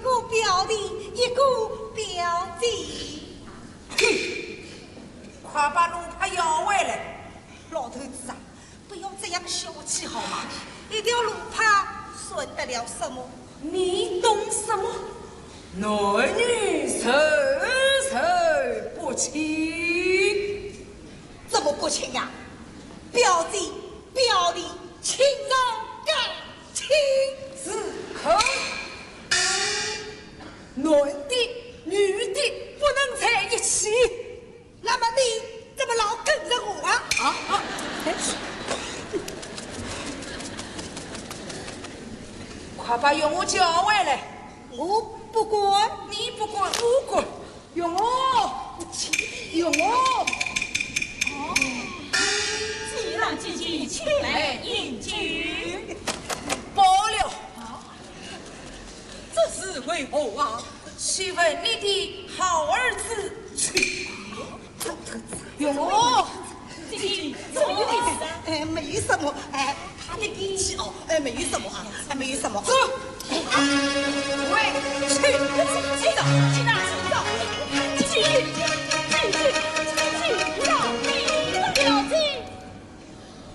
个表弟，一个表弟。 哼，快把奴才要回来！ 老头子啊，不要这样小气好吗？一条路帕算得了什么？ 你懂什么？男女授受不亲， 怎么不亲呀？表弟表弟，亲啊感情是可。男的女的不能在一起。 那么你怎么老跟着我啊？ 快把用我叫回来！ 我不管， 你不管，我管。用我，用我。 既然姐姐前来应举， 罢了。 这是为何啊？ 去问你的好儿子去。用我。 姐姐怎么意思啊？ 没什么，他的脾气哦，没什么啊，没什么。 走。